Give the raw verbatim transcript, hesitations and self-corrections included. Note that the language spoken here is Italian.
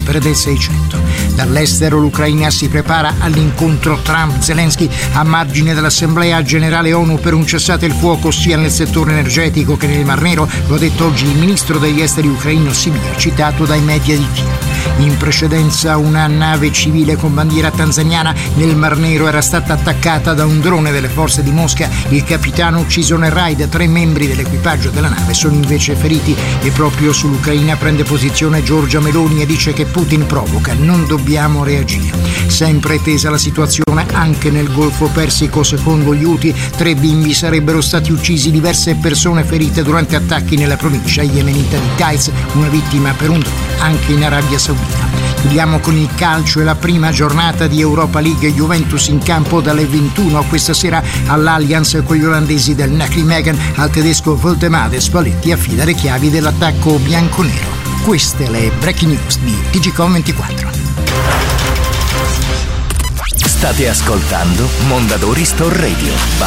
novembre del Seicento. Dall'estero l'Ucraina si prepara all'incontro Trump-Zelensky a margine dell'Assemblea Generale ONU per un cessate il fuoco sia nel settore energetico che nel Mar Nero, lo ha detto oggi il ministro degli esteri ucraino Sybiha, citato dai media di Kiev. In precedenza una nave civile con bandiera tanzaniana nel Mar Nero era stata attaccata da un drone delle forze di Mosca. Il capitano ucciso nel raid, tre membri dell'equipaggio della nave sono invece feriti. E proprio sull'Ucraina prende posizione Giorgia Meloni e dice che Putin provoca, non dobbiamo reagire. Sempre tesa la situazione anche nel Golfo Persico. Secondo gli Houthi tre bimbi sarebbero stati uccisi, diverse persone ferite durante attacchi nella provincia yemenita di Taiz, una vittima per un drone anche in Arabia Saudita. Chiudiamo con il calcio e la prima giornata di Europa League. Juventus in campo dalle ventuno questa sera all'Allianz con gli olandesi del Nijmegen. Al tedesco Voltemade Spalletti affida le chiavi dell'attacco bianconero. Queste le breaking news di T G Com ventiquattro. State ascoltando Mondadori Store Radio by